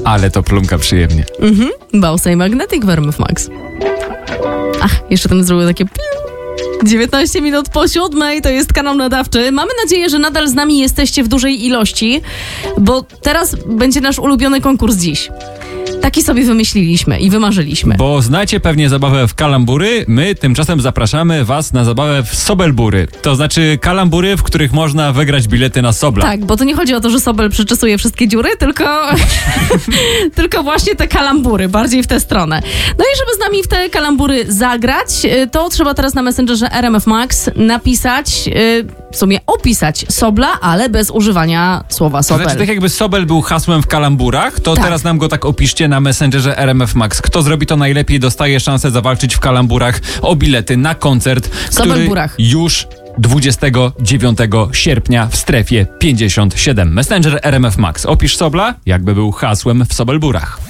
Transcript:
Ale to plumka przyjemnie. Bausa i Magnetic w RMF Max. Ach, jeszcze ten zrobił takie 19 minut po 7:00, to jest kanał nadawczy. Mamy nadzieję, że nadal z nami jesteście w dużej ilości, bo teraz będzie nasz ulubiony konkurs dziś. Taki sobie wymyśliliśmy i wymarzyliśmy. Bo znacie pewnie zabawę w kalambury, my tymczasem zapraszamy was na zabawę w sobelbury. To znaczy kalambury, w których można wygrać bilety na Sobla. Tak, bo to nie chodzi o to, że Sobel przeczesuje wszystkie dziury, tylko właśnie te kalambury, bardziej w tę stronę. No i żeby z nami w te kalambury zagrać, to trzeba teraz na Messengerze RMF Max napisać, w sumie opisać Sobla, ale bez używania słowa Sobel. To znaczy, tak jakby Sobel był hasłem w kalamburach, to tak. Teraz nam go tak opiszcie na Messengerze RMF Max. Kto zrobi to najlepiej, dostaje szansę zawalczyć w kalamburach o bilety na koncert, który już 29 sierpnia w strefie 57. Messenger RMF Max. Opisz Sobla, jakby był hasłem w Sobelburach.